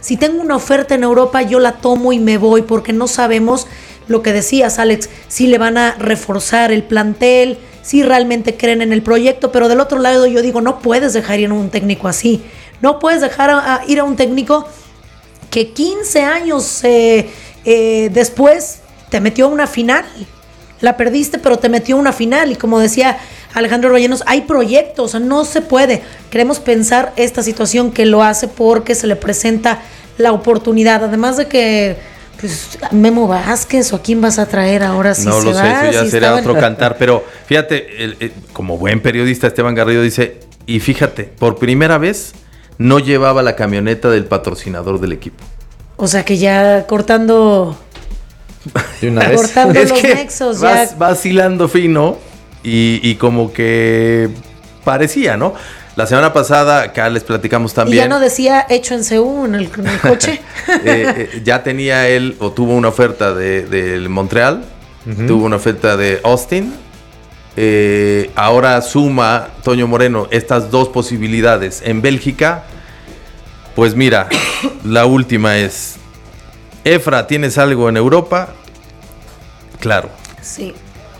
Si tengo una oferta en Europa, yo la tomo y me voy, porque no sabemos lo que decías, Alex, si le van a reforzar el plantel, si realmente creen en el proyecto, pero del otro lado yo digo, no puedes dejar ir a un técnico así, no puedes dejar ir a un técnico que 15 años después te metió a una final. La perdiste, pero te metió a una final. Y como decía Alejandro Rellenos, hay proyectos, o sea, no se puede. Queremos pensar esta situación que lo hace porque se le presenta la oportunidad. Además de que, pues, Memo Vázquez, o a quién vas a traer ahora si no se lo sé, va, eso ya si sería estaba otro cantar. Pero fíjate, como buen periodista, Esteban Garrido dice, y fíjate, por primera vez no llevaba la camioneta del patrocinador del equipo. O sea que ya cortando... De una vez. Cortando los nexos. Vas hilando fino y como que parecía, ¿no? La semana pasada, acá les platicamos también. Y ya no decía hecho en Seúl en el coche. Ya tenía él, o tuvo una oferta de Montreal, tuvo una oferta de Austin. Ahora suma Toño Moreno estas dos posibilidades en Bélgica. Pues mira, la última es: Efra, ¿tienes algo en Europa? Claro. Sí.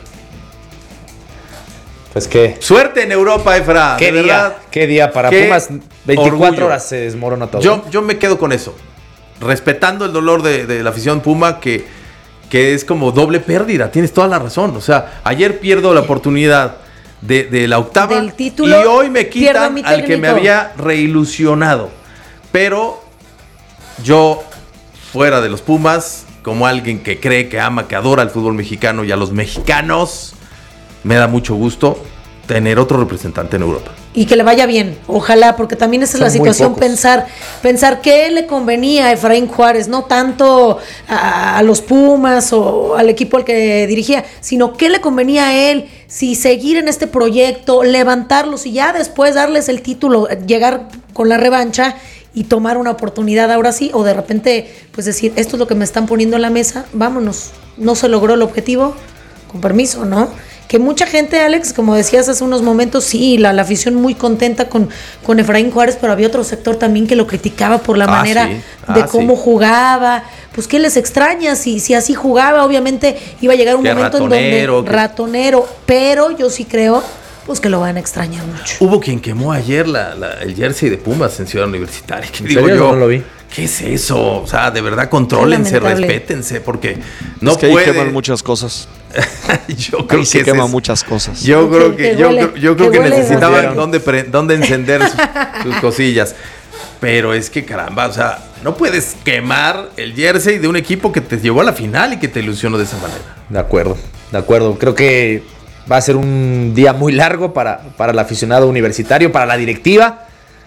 Pues qué. Suerte en Europa, Efra. Qué de día, verdad. qué día para Qué Pumas. 24 orgullo. horas se desmorona todo. Yo me quedo con eso. Respetando el dolor de la afición Puma, que es como doble pérdida. Tienes toda la razón. O sea, ayer pierdo la oportunidad de la octava. Del título, y hoy me quitan mi al que me técnico. había reilusionado. Pero yo, fuera de los Pumas, como alguien que cree, que ama, que adora el fútbol mexicano y a los mexicanos, me da mucho gusto tener otro representante en Europa. Y que le vaya bien, ojalá, porque también esa es la Son muy situación, pocos. pensar qué le convenía a Efraín Juárez, no tanto a los Pumas o al equipo al que dirigía, sino qué le convenía a él, si seguir en este proyecto, levantarlos y ya después darles el título, llegar con la revancha y tomar una oportunidad ahora sí, o de repente pues decir, esto es lo que me están poniendo en la mesa, vámonos, no se logró el objetivo, con permiso, ¿no? Que mucha gente, Alex, como decías hace unos momentos, sí, la afición muy contenta con Efraín Juárez, pero había otro sector también que lo criticaba por la manera de cómo jugaba. Pues qué les extraña, si así jugaba, obviamente iba a llegar un Qué momento ratonero, en donde ratonero, pero yo sí creo pues que lo van a extrañar mucho. Hubo quien quemó ayer el jersey de Pumas en Ciudad Universitaria. ¿Qué ¿En digo serio? yo? No lo vi. ¿Qué es eso? O sea, de verdad, contrólense, lamentable. respétense, porque no es que puede. ahí queman muchas cosas. Yo creo Ahí se que queman muchas cosas. Yo creo Que que huele- yo creo que que huele necesitaban emoción. dónde encender sus cosillas. Pero es que caramba, o sea, no puedes quemar el jersey de un equipo que te llevó a la final y que te ilusionó de esa manera. De acuerdo. Creo que va a ser un día muy largo para el aficionado universitario, para la directiva.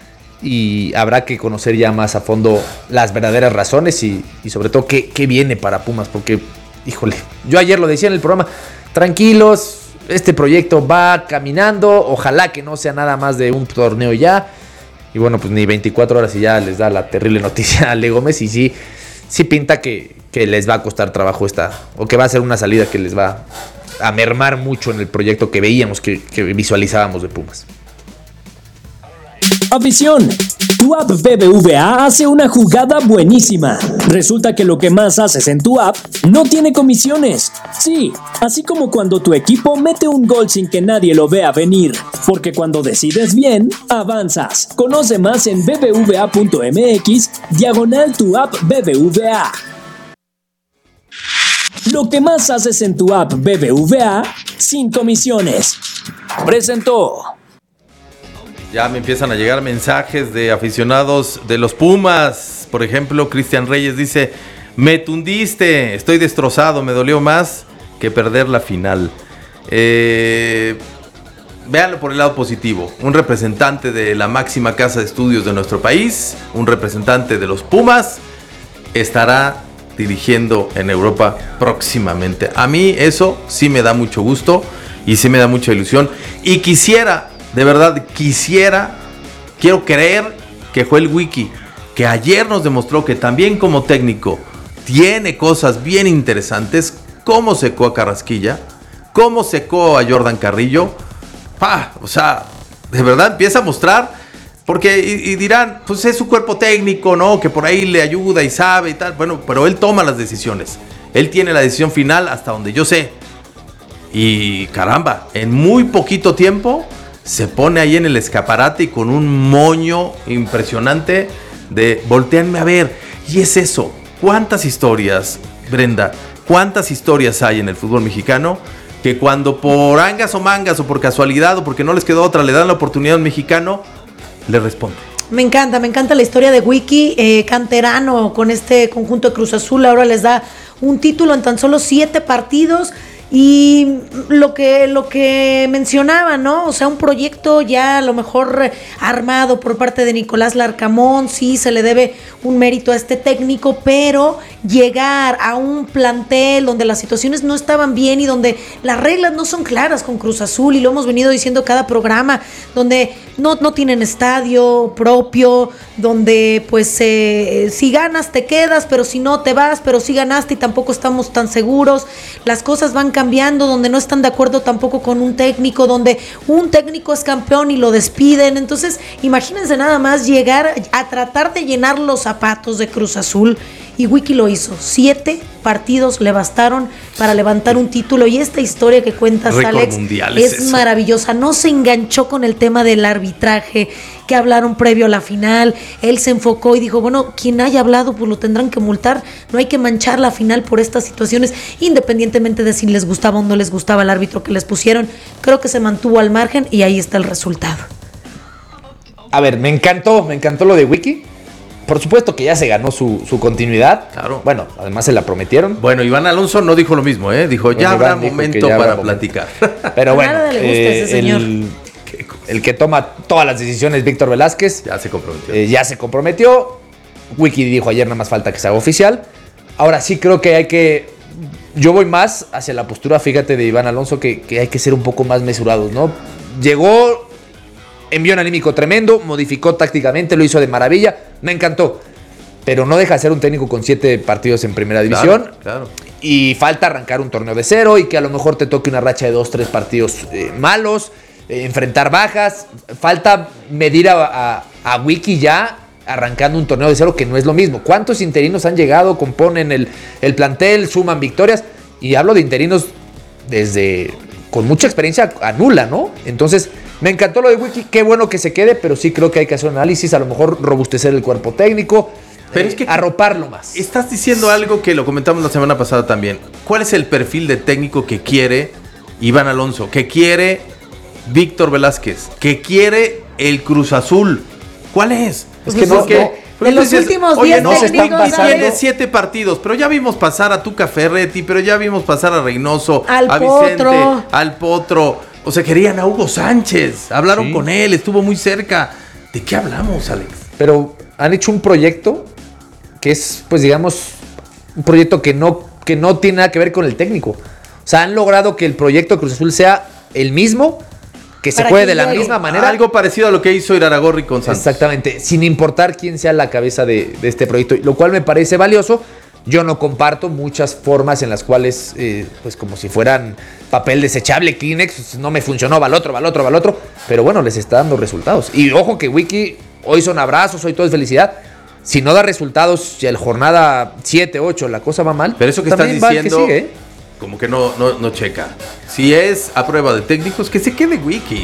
Y habrá que conocer ya más a fondo las verdaderas razones y sobre todo qué viene para Pumas. Porque, híjole, yo ayer lo decía en el programa, tranquilos, este proyecto va caminando. Ojalá que no sea nada más de un torneo ya. Y bueno, pues ni 24 horas y ya les da la terrible noticia a Le Gómez. Y sí pinta que les va a costar trabajo o que va a ser una salida que les va a mermar mucho en el proyecto que veíamos, que visualizábamos de Pumas. Afición, tu app BBVA hace una jugada buenísima. Resulta que lo que más haces en tu app no tiene comisiones. Sí, así como cuando tu equipo mete un gol sin que nadie lo vea venir. Porque cuando decides bien, avanzas. Conoce más en bbva.mx/tu app BBVA. Lo que más haces en tu app BBVA sin comisiones. Presentó. Ya me empiezan a llegar mensajes de aficionados de los Pumas. Por ejemplo, Cristian Reyes dice: me tundiste, estoy destrozado, me dolió más que perder la final. Véanlo por el lado positivo. Un representante de la máxima casa de estudios de nuestro país, un representante de los Pumas, estará dirigiendo en Europa próximamente. A mí eso sí me da mucho gusto y sí me da mucha ilusión. Y quisiera, de verdad, quiero creer que Joel Wiki, que ayer nos demostró que también como técnico tiene cosas bien interesantes, cómo secó a Carrasquilla, cómo secó a Jordan Carrillo. O sea, de verdad empieza a mostrar, Porque y dirán, pues es su cuerpo técnico, ¿no? Que por ahí le ayuda y sabe y tal. Bueno, pero él toma las decisiones. Él tiene la decisión final hasta donde yo sé. Y caramba, en muy poquito tiempo se pone ahí en el escaparate y con un moño impresionante de voltéanme a ver. Y es eso. ¿Cuántas historias, Brenda? ¿Cuántas historias hay en el fútbol mexicano que cuando por angas o mangas o por casualidad o porque no les quedó otra le dan la oportunidad a un mexicano, le responde? Me encanta la historia de Wiki, canterano con este conjunto de Cruz Azul, ahora les da un título en tan solo 7 partidos. Y lo que mencionaba, ¿no? O sea, un proyecto ya a lo mejor armado por parte de Nicolás Larcamón, sí se le debe un mérito a este técnico, pero llegar a un plantel donde las situaciones no estaban bien y donde las reglas no son claras con Cruz Azul, y lo hemos venido diciendo cada programa, donde no tienen estadio propio, donde pues si ganas te quedas, pero si no te vas, pero si ganaste y tampoco estamos tan seguros, las cosas van cambiando, donde no están de acuerdo tampoco con un técnico, donde un técnico es campeón y lo despiden. Entonces imagínense nada más llegar a tratar de llenar los zapatos de Cruz Azul, y Wiki lo hizo. 7 partidos le bastaron para levantar un título, y esta historia que cuentas, Récord Alex, mundial es maravillosa. No se enganchó con el tema del arbitraje que hablaron previo a la final. Él se enfocó y dijo, bueno, quien haya hablado pues lo tendrán que multar, no hay que manchar la final por estas situaciones, independientemente de si les gustaba o no les gustaba el árbitro que les pusieron. Creo que se mantuvo al margen y ahí está el resultado. A ver, me encantó lo de Wiki. Por supuesto que ya se ganó su continuidad. Claro. Bueno, además se la prometieron. Bueno, Iván Alonso no dijo lo mismo, ¿eh? Dijo, ya habrá momento para platicar. Pero bueno, Nada le gusta a ese señor. El que toma todas las decisiones, Víctor Velázquez, ya se comprometió. Wiki dijo ayer, nada más falta que se haga oficial. Ahora sí creo que yo voy más hacia la postura, fíjate, de Iván Alonso, que hay que ser un poco más mesurados, ¿no? Llegó, envió un anímico tremendo, modificó tácticamente, lo hizo de maravilla, me encantó. Pero no deja de ser un técnico con 7 partidos en primera división. Claro. Y falta arrancar un torneo de 0 y que a lo mejor te toque una racha de 2-3 partidos malos, enfrentar bajas. Falta medir a Wiki ya arrancando un torneo de 0, que no es lo mismo. ¿Cuántos interinos han llegado, componen el plantel, suman victorias? Y hablo de interinos con mucha experiencia a nula, ¿no? Entonces, me encantó lo de Wiki, qué bueno que se quede, pero sí creo que hay que hacer un análisis, a lo mejor robustecer el cuerpo técnico, pero es que arroparlo más. Estás diciendo algo que lo comentamos la semana pasada también. ¿Cuál es el perfil de técnico que quiere Iván Alonso? ¿Que quiere Víctor Velázquez? ¿Que quiere el Cruz Azul? ¿Cuál es? Es que no, de los últimos 10 técnicos tiene 7 partidos, pero ya vimos pasar a Tuca Ferretti, pero ya vimos pasar a Reynoso, a Vicente, al Potro. O sea, querían a Hugo Sánchez, hablaron con él, estuvo muy cerca. ¿De qué hablamos, Alex? Pero han hecho un proyecto que es, pues digamos, un proyecto que no tiene nada que ver con el técnico. O sea, han logrado que el proyecto Cruz Azul sea el mismo, que se juegue de la misma manera. Algo parecido a lo que hizo Iraragorri con Santos. Exactamente, sin importar quién sea la cabeza de este proyecto, lo cual me parece valioso. Yo no comparto muchas formas en las cuales, pues como si fueran papel desechable, Kleenex, no me funcionó, va al otro, pero bueno, les está dando resultados. Y ojo que Wiki, hoy son abrazos, hoy todo es felicidad. Si no da resultados, si el jornada 7, 8, la cosa va mal. Pero eso que estás diciendo, como que no checa. Si es a prueba de técnicos, que se quede Wiki.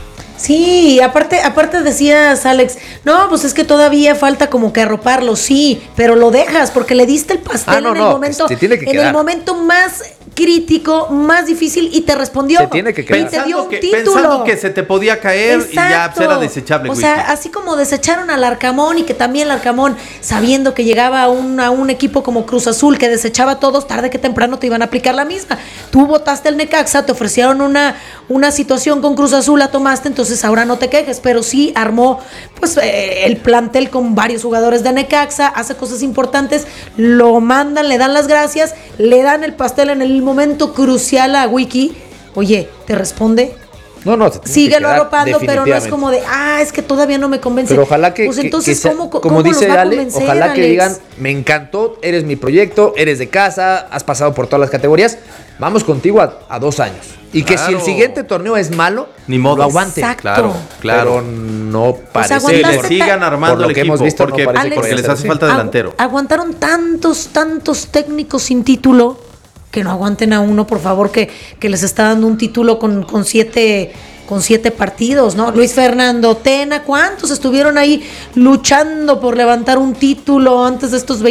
Sí, aparte decías, Alex, no, pues es que todavía falta como que arroparlo, sí, pero lo dejas porque le diste el pastel en el momento más crítico, más difícil, y te respondió. Se tiene que quedar. Y te dio un título. Pensando que se te podía caer. Exacto. Y ya era desechable. O sea, así como desecharon al Arcamón, y que también el Arcamón, sabiendo que llegaba a un equipo como Cruz Azul, que desechaba a todos, tarde que temprano te iban a aplicar la misma. Tú votaste el Necaxa, te ofrecieron una situación con Cruz Azul, la tomaste, entonces ahora no te quejes, pero sí armó pues el plantel con varios jugadores de Necaxa, hace cosas importantes, lo mandan, le dan las gracias, le dan el pastel en el momento crucial a Wiki. Oye, te responde No, se tiene síguelo que quedar, arropando, pero no es definitivamente. como de, es que todavía no me convence. Pero ojalá que, pues que- entonces, que sea- ¿cómo como dice los va a Ale, convencer, ojalá que Alex? digan, me encantó, eres mi proyecto, eres de casa, has pasado por todas las categorías, vamos contigo a 2 años. Y que si el Claro. siguiente torneo es malo, Ni modo. lo aguante. Exacto. Claro. Pero no parece. Sí, le aguantaste sigan armando por lo el que equipo, hemos visto, no porque, parece que porque vaya a les ser hace así. falta delantero. Aguantaron tantos técnicos sin título, que no aguanten a uno, por favor, que les está dando un título con 7 partidos, ¿no? Luis Fernando Tena, ¿cuántos estuvieron ahí luchando por levantar un título antes de estos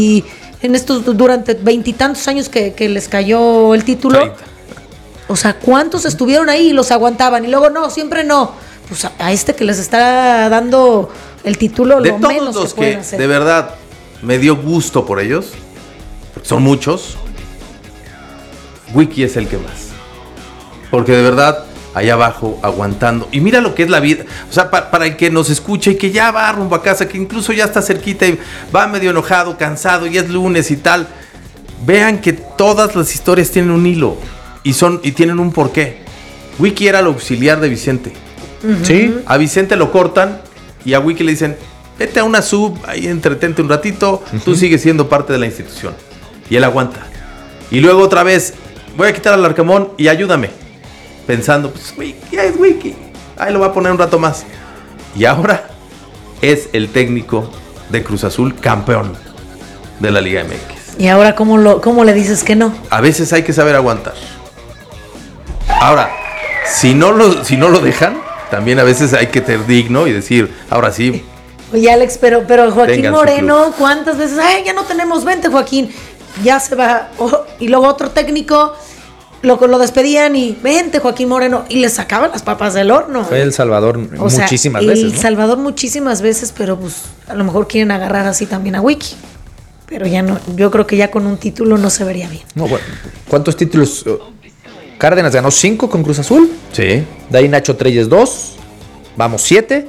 durante 20 y tantos años que les cayó el título? 30. O sea, ¿cuántos estuvieron ahí y los aguantaban? Y luego no, siempre no. Pues a este que les está dando el título, De lo todos menos los que pueden que hacer. de verdad me dio gusto por ellos, porque son muchos, Wiki es el que más. Porque de verdad, allá abajo, aguantando. Y mira lo que es la vida. O sea, para el que nos escuche y que ya va rumbo a casa, que incluso ya está cerquita y va medio enojado, cansado, y es lunes y tal. Vean que todas las historias tienen un hilo y tienen un porqué. Wiki era el auxiliar de Vicente. Sí. A Vicente lo cortan y a Wiki le dicen, vete a una sub, ahí entretente un ratito, tú sigues siendo parte de la institución. Y él aguanta. Y luego otra vez, voy a quitar al Arcamón y ayúdame. Pensando, pues Wiki, ya es Wiki, ahí lo va a poner un rato más. Y ahora es el técnico de Cruz Azul, campeón de la Liga MX. Y ahora, ¿cómo le dices que no? A veces hay que saber aguantar. Ahora, si no lo dejan, también a veces hay que ser digno y decir, ahora sí, Oye, Alex, pero Joaquín Tengan su Moreno, ¿cuántas veces? Ya no tenemos 20, Joaquín. Ya se va. Y luego otro técnico lo despedían y vente, Joaquín Moreno. Y le sacaban las papas del horno. Fue El Salvador O sea, muchísimas veces, El ¿no? Salvador muchísimas veces, pero pues a lo mejor quieren agarrar así también a Wiki. Pero ya no, yo creo que ya con un título no se vería bien. No, bueno, ¿cuántos títulos? Cárdenas ganó 5 con Cruz Azul. sí. De ahí Nacho Treyes 2. Vamos 7.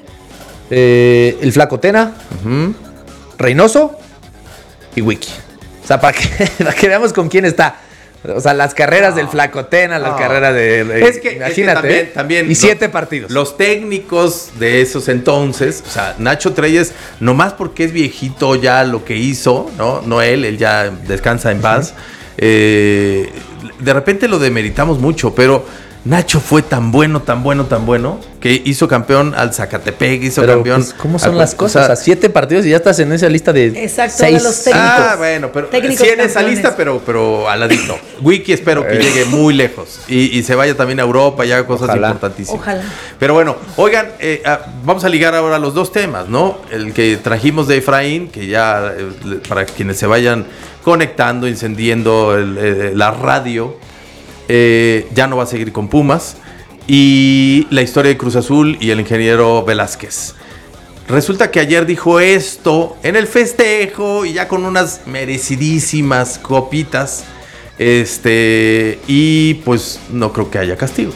El Flaco Tena. Reynoso. Y Wiki. O sea, para que veamos con quién está. O sea, las carreras del Flaco Tena, las carreras de... Es que imagínate. también y 7 partidos. Los técnicos de esos entonces, o sea, Nacho Treyes, nomás porque es viejito ya lo que hizo, no él ya descansa en paz. De repente lo demeritamos mucho, pero Nacho fue tan bueno, que hizo campeón al Zacatepec, hizo Pero, campeón. pues, ¿cómo son las cosas? O A 7 partidos y ya estás en esa lista de Exacto, 6. de los técnicos. bueno, pero Técnicos sí en esa campeones. lista, pero al ladito. Wiki espero que llegue muy lejos y se vaya también a Europa y haga cosas Ojalá. importantísimas. Ojalá. Pero bueno, oigan, vamos a ligar ahora los dos temas, ¿no? El que trajimos de Efraín, que ya para quienes se vayan conectando, encendiendo la radio, ya no va a seguir con Pumas. Y la historia de Cruz Azul y el ingeniero Velázquez. Resulta que ayer dijo esto en el festejo y ya con unas merecidísimas copitas. Y pues no creo que haya castigo.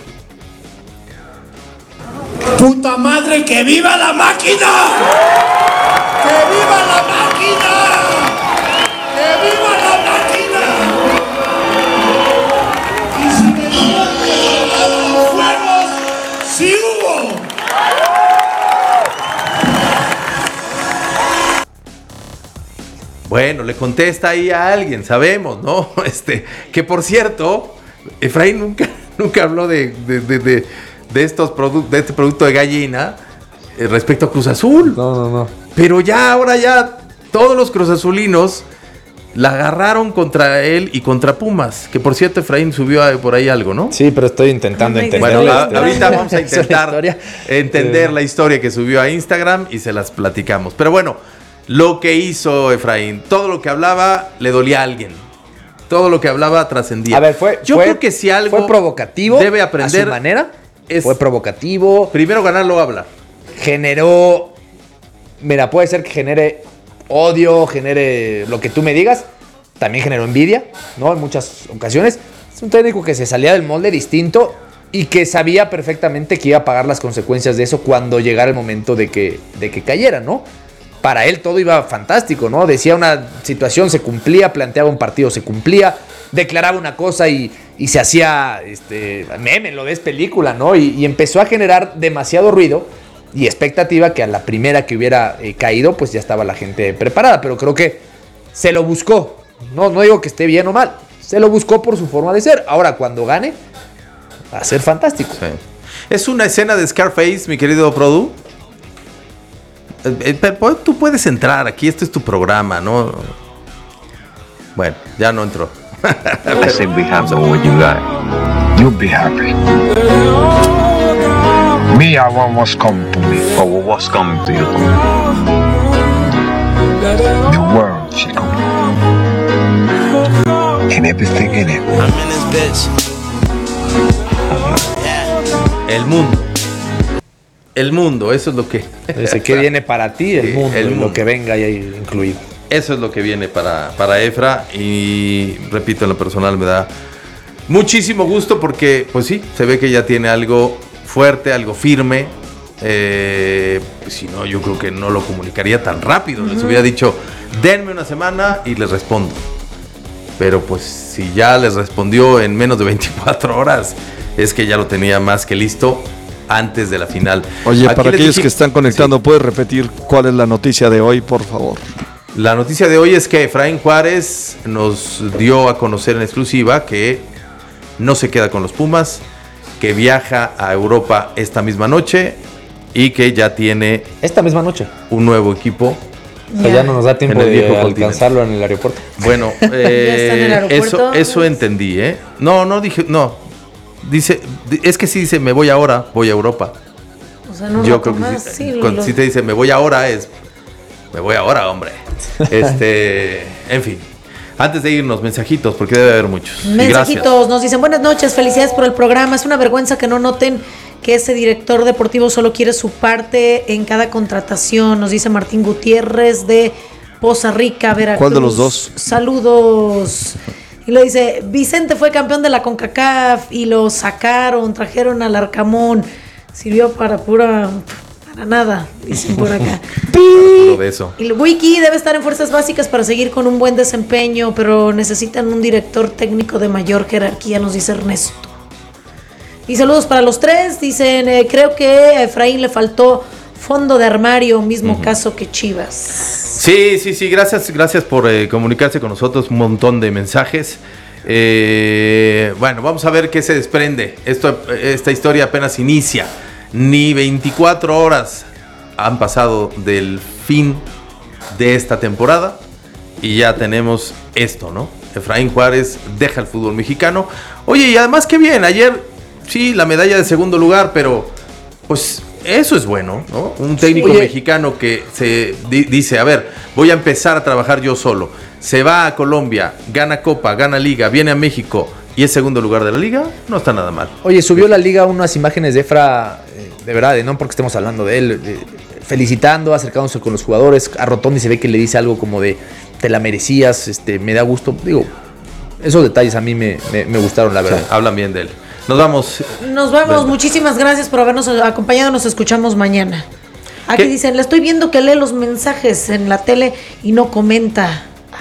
¡Puta madre, que viva la máquina! ¡Que viva la máquina! ¡Que viva la máquina! Y si me dijeron que faltaban juegos, ¡sí hubo! Bueno, le contesta ahí a alguien, sabemos, ¿no? Que por cierto, Efraín nunca habló de estos de este producto de gallina respecto a Cruz Azul. No. Pero ahora todos los cruzazulinos la agarraron contra él y contra Pumas. Que por cierto, Efraín subió por ahí algo, ¿no? Sí, pero estoy intentando Ay, entender. Bueno, la ahorita vamos a Esa es la intentar historia. entender la historia que subió a Instagram y se las platicamos. Pero bueno, lo que hizo Efraín, todo lo que hablaba le dolía a alguien. Todo lo que hablaba trascendía. A ver, Yo creo que si algo fue provocativo debe aprender a su manera. es- Fue provocativo. Primero ganar, luego hablar. Generó. Mira, puede ser que genere odio, genere lo que tú me digas. También generó envidia, ¿no? En muchas ocasiones. Es un técnico que se salía del molde distinto y que sabía perfectamente que iba a pagar las consecuencias de eso cuando llegara el momento de que cayera, ¿no? para él todo iba fantástico, ¿no? Decía una situación, se cumplía, planteaba un partido, se cumplía, declaraba una cosa y se hacía meme, lo ves película, ¿no? Y empezó a generar demasiado ruido y expectativa que a la primera que hubiera caído, pues ya estaba la gente preparada. Pero creo que se lo buscó. No digo que esté bien o mal. Se lo buscó por su forma de ser. Ahora, cuando gane, va a ser fantástico. Sí. Es una escena de Scarface, mi querido Produ. Pero tú puedes entrar aquí, este es tu programa, ¿no? Bueno, ya no entró. I say be happy with what you got. You'll be happy. Me, I want what's coming to me. Or what's coming to you? The world, chico. And everything in it. I'm in this bitch. El mundo, eso es lo que... Desde que viene para ti, el mundo, lo que venga ahí incluido. Eso es lo que viene para Efra y, repito, en lo personal me da muchísimo gusto porque, pues sí, se ve que ya tiene algo fuerte, algo firme. Pues si no, yo creo que no lo comunicaría tan rápido. Les hubiera dicho, denme una semana y les respondo. Pero pues si ya les respondió en menos de 24 horas, es que ya lo tenía más que listo antes de la final. Oye, Aquí para les aquellos dije- que están conectando, Sí. ¿puedes repetir cuál es la noticia de hoy, por favor? La noticia de hoy es que Efraín Juárez nos dio a conocer en exclusiva que no se queda con los Pumas, que viaja a Europa esta misma noche y que ya tiene Esta misma noche. un nuevo equipo. O sea, ya no nos da tiempo En el de viejo continente. alcanzarlo en el aeropuerto. Bueno, está en el aeropuerto. eso entendí, ¿eh? No dije, no. Dice, es que sí dice, me voy ahora, voy a Europa. O sea, no Yo lo creo que tomas, sí, sí, cuando sí te dice, me voy ahora, es, me voy ahora, hombre. En fin. Antes de irnos, mensajitos, porque debe haber muchos. Y gracias. Mensajitos, nos dicen buenas noches, felicidades por el programa. Es una vergüenza que no noten que ese director deportivo solo quiere su parte en cada contratación. Nos dice Martín Gutiérrez de Poza Rica, Veracruz. ¿Cuál de los dos? Saludos. Y lo dice, Vicente fue campeón de la CONCACAF y lo sacaron, trajeron al Arcamón. Sirvió para nada, dicen por acá. Puro de eso. Y el Wiki debe estar en fuerzas básicas para seguir con un buen desempeño, pero necesitan un director técnico de mayor jerarquía, nos dice Ernesto. Y saludos para los tres, dicen, creo que a Efraín le faltó fondo de armario, mismo caso que Chivas. Sí, gracias por comunicarse con nosotros, un montón de mensajes. Bueno, vamos a ver qué se desprende. Esta historia apenas inicia. Ni 24 horas han pasado del fin de esta temporada y ya tenemos esto, ¿no? Efraín Juárez deja el fútbol mexicano. Oye, y además qué bien, ayer sí, la medalla de segundo lugar, pero pues eso es bueno, ¿no? Un técnico mexicano que se dice, a ver, voy a empezar a trabajar yo solo. Se va a Colombia, gana Copa, gana Liga, viene a México y es segundo lugar de la Liga, no está nada mal. Oye, subió la liga unas imágenes de Efra, de verdad, no porque estemos hablando de él, felicitando, acercándose con los jugadores. A Rotondi se ve que le dice algo como de, te la merecías, me da gusto. Digo, esos detalles a mí me gustaron, la verdad. Sí, hablan bien de él. Nos vamos. Nos vamos, muchísimas gracias por habernos acompañado, nos escuchamos mañana. Aquí ¿Qué? dicen, le estoy viendo que lee los mensajes en la tele y no comenta.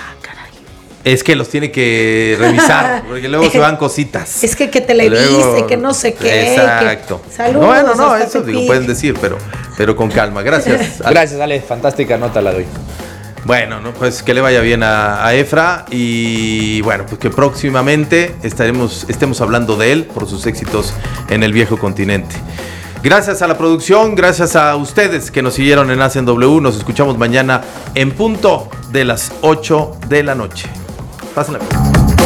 Es que los tiene que revisar, porque luego se van cositas. Es que Televisa, Luego- que no sé qué. Exacto. Que, saludos. Bueno, no, hasta eso digo, Tepic. pueden decir, pero con calma. Gracias. Ale. Gracias, Ale, fantástica nota la doy. Bueno, no, pues que le vaya bien a Efra y bueno, pues que próximamente estemos hablando de él por sus éxitos en el viejo continente. Gracias a la producción, gracias a ustedes que nos siguieron en Hacen W. Nos escuchamos mañana en punto de las 8 de la noche. Pásenla bien.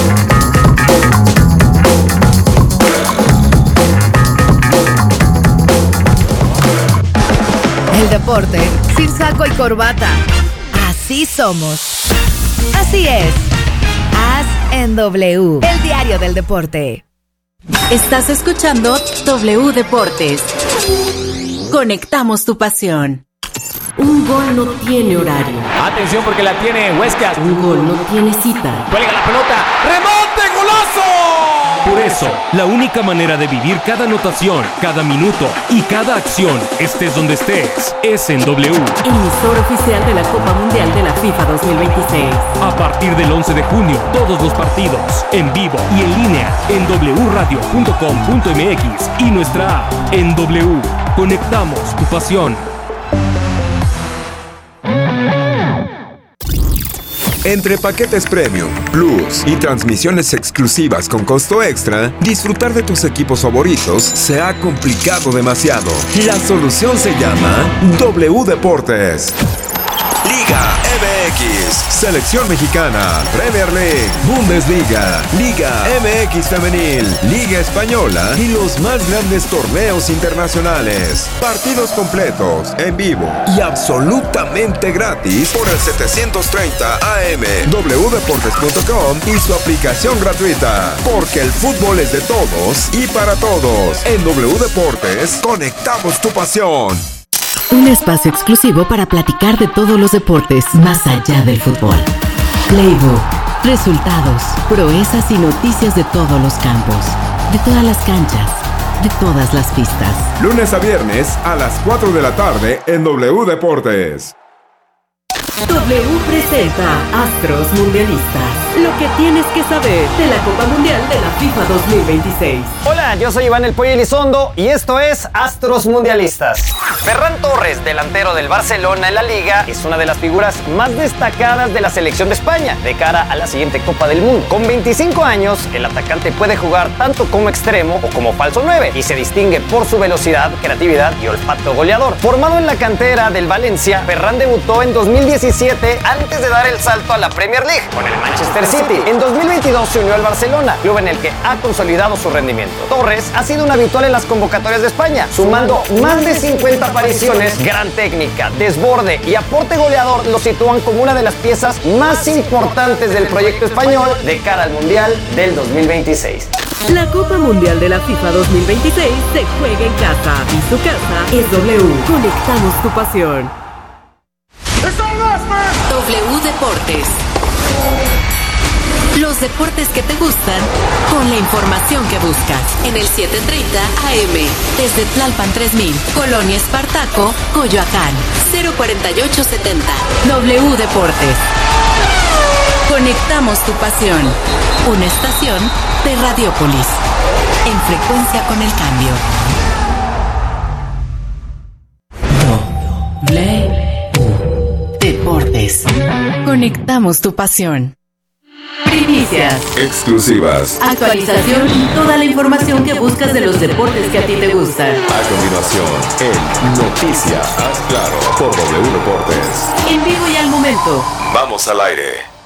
El deporte sin saco y corbata. Así somos. Así es. Haz en W, el diario del deporte. Estás escuchando W Deportes. Conectamos tu pasión. Un gol no tiene horario. Atención porque la tiene Huescas. Un gol no tiene cita. Cuelga la pelota. ¡Remonte, golazo! Por eso, la única manera de vivir cada anotación, cada minuto y cada acción, estés donde estés, es en W. Emisor oficial de la Copa Mundial de la FIFA 2026. A partir del 11 de junio, todos los partidos, en vivo y en línea, en wradio.com.mx y nuestra app, en W. Conectamos tu pasión. Entre paquetes Premium, Plus y transmisiones exclusivas con costo extra, disfrutar de tus equipos favoritos se ha complicado demasiado. La solución se llama W Deportes. Liga MX, Selección Mexicana, Premier League, Bundesliga, Liga MX Femenil, Liga Española y los más grandes torneos internacionales. Partidos completos, en vivo y absolutamente gratis por el 730 AM, wdeportes.com y su aplicación gratuita. Porque el fútbol es de todos y para todos. En W Deportes, conectamos tu pasión. Un espacio exclusivo para platicar de todos los deportes más allá del fútbol. Playbook, resultados, proezas y noticias de todos los campos, de todas las canchas, de todas las pistas. Lunes a viernes a las 4 de la tarde en W Deportes. W presenta Astros Mundialistas. Lo que tienes que saber de la Copa Mundial de la FIFA 2026. Hola, yo soy Iván El Pollo Elizondo y esto es Astros Mundialistas. Ferran Torres, delantero del Barcelona en la Liga, es una de las figuras más destacadas de la selección de España de cara a la siguiente Copa del Mundo. Con 25 años, el atacante puede jugar tanto como extremo o como falso 9 y se distingue por su velocidad, creatividad y olfato goleador. Formado en la cantera del Valencia, Ferran debutó en 2017 antes de dar el salto a la Premier League con el Manchester City. En 2022 se unió al Barcelona, club en el que ha consolidado su rendimiento. Torres ha sido un habitual en las convocatorias de España, sumando más de 50 apariciones. Gran técnica, desborde y aporte goleador lo sitúan como una de las piezas más importantes del proyecto español de cara al Mundial del 2026. La Copa Mundial de la FIFA 2026 se juega en casa y su casa es W. Conectamos tu pasión. W Deportes. Los deportes que te gustan con la información que buscas en el 730 AM desde Tlalpan 3000, Colonia Espartaco, Coyoacán, 04870. W Deportes. Conectamos tu pasión. Una estación de Radiópolis. En frecuencia con el cambio. Deportes. Conectamos tu pasión. Primicias. Exclusivas. Actualización y toda la información que buscas de los deportes que a ti te gustan. A continuación, en Noticias Haz Claro por W Deportes. En vivo y al momento. Vamos al aire.